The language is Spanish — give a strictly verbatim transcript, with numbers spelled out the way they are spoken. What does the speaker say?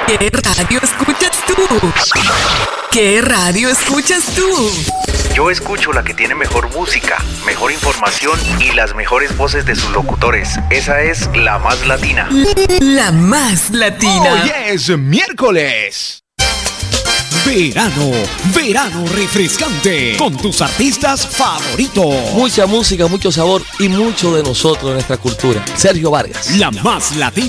¿Qué radio escuchas tú? ¿Qué radio escuchas tú? Yo escucho la que tiene mejor música, mejor información y las mejores voces de sus locutores. Esa es La Más Latina. La Más Latina. Hoy es miércoles. Verano, verano refrescante con tus artistas favoritos. Mucha música, mucho sabor y mucho de nosotros en nuestra cultura. Sergio Vargas. La Más Latina.